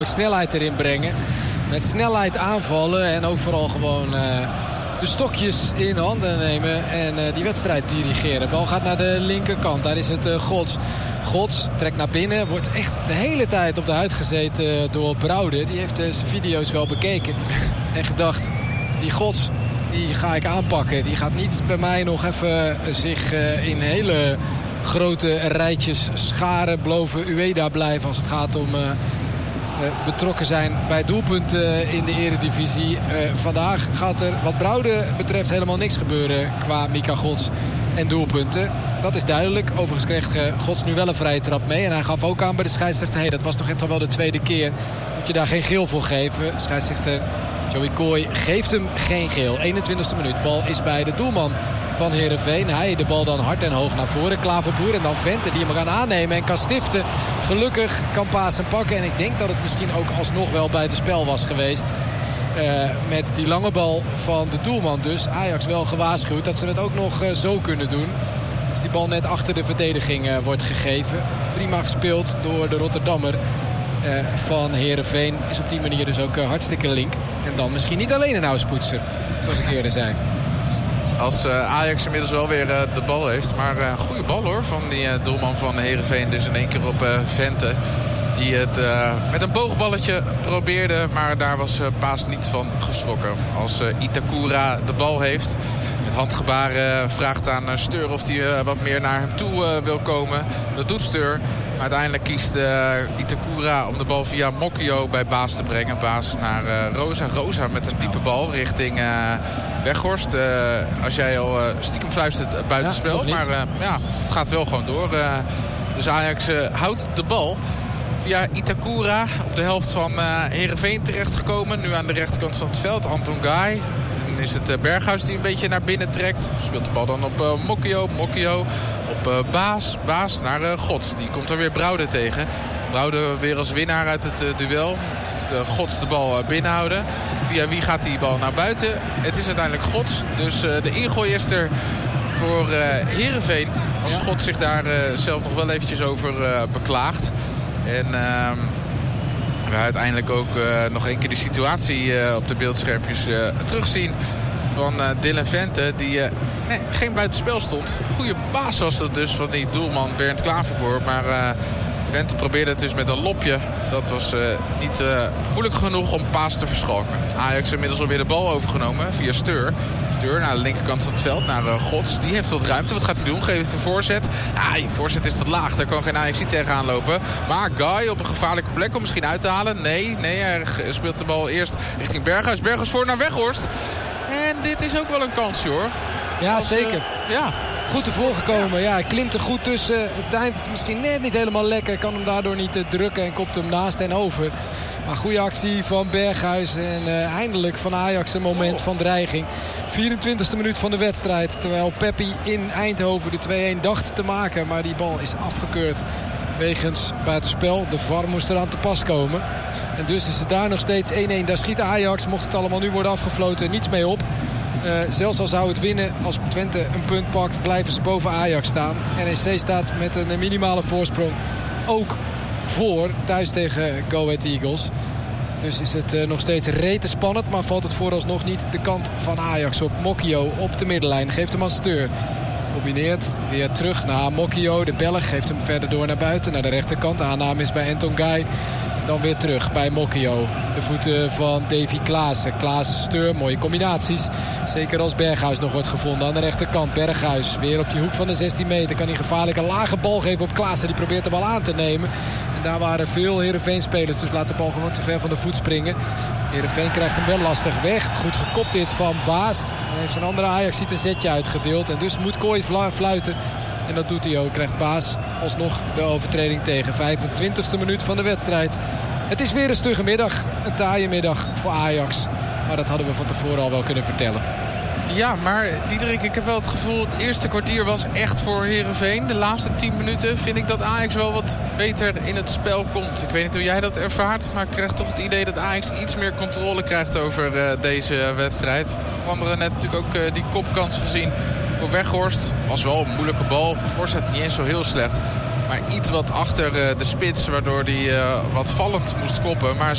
snelheid erin brengen. Met snelheid aanvallen en ook vooral gewoon de stokjes in handen nemen en die wedstrijd dirigeren. Bal gaat naar de linkerkant. Daar is het Gods. Gods trekt naar binnen. Wordt echt de hele tijd op de huid gezeten door Brouwer. Die heeft zijn video's wel bekeken. En gedacht, die Gods, die ga ik aanpakken. Die gaat niet bij mij nog even zich in hele grote rijtjes scharen. Beloven Ueda blijven als het gaat om betrokken zijn bij doelpunten in de eredivisie. Vandaag gaat er wat Brouwer betreft helemaal niks gebeuren qua Mika Gods en doelpunten. Dat is duidelijk. Overigens kreeg Gods nu wel een vrije trap mee. En hij gaf ook aan bij de scheidsrechter, hey, dat was toch echt al wel de tweede keer. Moet je daar geen geel voor geven. Scheidsrechter Joey Kooi geeft hem geen geel. 21e minuut. Bal is bij de doelman van Heerenveen. Hij de bal dan hard en hoog naar voren. Klaverboer en dan Vente die hem gaan aannemen en kan stiften. Gelukkig kan Pasen pakken. En ik denk dat het misschien ook alsnog wel buitenspel was geweest. Met die lange bal van de doelman dus. Ajax wel gewaarschuwd dat ze het ook nog zo kunnen doen. Als die bal net achter de verdediging wordt gegeven. Prima gespeeld door de Rotterdammer van Heerenveen. Is op die manier dus ook hartstikke link. En dan misschien niet alleen een oudspoetser, zoals ik eerder zei. Als Ajax inmiddels wel weer de bal heeft. Maar een goede bal hoor van die doelman van Heerenveen. Dus in één keer op Vente. Die het met een boogballetje probeerde. Maar daar was Paas niet van geschrokken. Als Itakura de bal heeft. Met handgebaren vraagt aan Steur of hij wat meer naar hem toe wil komen. Dat doet Steur. Maar uiteindelijk kiest Itakura om de bal via Mokio bij Baas te brengen. Baas naar Rosa. Rosa met een diepe bal richting Weghorst. Als jij al stiekem fluistert buitenspel. Ja, maar ja, het gaat wel gewoon door. Dus Ajax houdt de bal. Via Itakura op de helft van Heerenveen terechtgekomen. Nu aan de rechterkant van het veld. Anton Guy. Dan is het Berghuis die een beetje naar binnen trekt. Speelt de bal dan op Mokio. Mokio op Baas. Baas naar Gods. Die komt er weer Brouwer tegen. Brouwer weer als winnaar uit het duel. Gods de bal binnenhouden. Via wie gaat die bal naar buiten? Het is uiteindelijk Gods. Dus de ingooi is er voor Heerenveen. Als Gods zich daar zelf nog wel eventjes over beklaagt. En we uiteindelijk ook nog één keer de situatie op de beeldschermpjes terugzien van Dylan Vente. Die geen buitenspel stond. Goede paas was dat dus van die doelman Bernd Klaverboer. Maar Vente probeerde het dus met een lopje. Dat was niet moeilijk genoeg om Paas te verschalken. Ajax inmiddels alweer de bal overgenomen via Steur. Steur naar de linkerkant van het veld, naar Gods. Die heeft wat ruimte. Wat gaat hij doen? Geeft een voorzet. Ja, die voorzet is te laag. Daar kan geen Ajax niet tegenaan lopen. Maar Guy op een gevaarlijke plek om misschien uit te halen. Nee, hij speelt de bal eerst richting Berghuis. Berghuis voor naar Weghorst. En dit is ook wel een kansje hoor. Ja, zeker. Ja. Goed ervoor gekomen. Ja, hij klimt er goed tussen. Het timed misschien net niet helemaal lekker. Kan hem daardoor niet drukken en kopt hem naast en over. Maar goede actie van Berghuis. En eindelijk van Ajax een moment van dreiging. 24e minuut van de wedstrijd. Terwijl Peppi in Eindhoven de 2-1 dacht te maken. Maar die bal is afgekeurd wegens buitenspel. De VAR moest eraan te pas komen. En dus is het daar nog steeds 1-1. Daar schiet Ajax, mocht het allemaal nu worden afgefloten, niets mee op. Zelfs al zou het winnen, als Twente een punt pakt, blijven ze boven Ajax staan. NEC staat met een minimale voorsprong ook voor, thuis tegen Go Ahead Eagles. Dus is het nog steeds rete spannend, maar valt het vooralsnog niet de kant van Ajax op. Mokio op de middenlijn, geeft hem aan Steur. Combineert weer terug naar Mokio. De Belg geeft hem verder door naar buiten, naar de rechterkant. De aanname is bij Anton Guy. Dan weer terug bij Mokio. De voeten van Davy Klaassen. Klaassen, Steur, mooie combinaties. Zeker als Berghuis nog wordt gevonden aan de rechterkant. Berghuis weer op die hoek van de 16 meter. Kan hij gevaarlijk een lage bal geven op Klaassen. Die probeert de bal aan te nemen. En daar waren veel Heerenveen-spelers. Dus laat de bal gewoon te ver van de voet springen. Heerenveen krijgt hem wel lastig weg. Goed gekopt dit van Baas. Dan heeft zijn andere Ajax een zetje uitgedeeld. En dus moet Kooi fluiten. En dat doet hij ook. Krijgt Baas alsnog de overtreding tegen. 25e minuut van de wedstrijd. Het is weer een stugge middag. Een taaie middag voor Ajax. Maar dat hadden we van tevoren al wel kunnen vertellen. Ja, maar Diederik, ik heb wel het gevoel... het eerste kwartier was echt voor Heerenveen. De laatste 10 minuten vind ik dat Ajax wel wat beter in het spel komt. Ik weet niet hoe jij dat ervaart... maar ik krijg toch het idee dat Ajax iets meer controle krijgt over deze wedstrijd. We hebben net natuurlijk ook die kopkans gezien voor Weghorst. Was wel een moeilijke bal. Voorzet niet eens zo heel slecht. Maar iets wat achter de spits, waardoor hij wat vallend moest koppen. Maar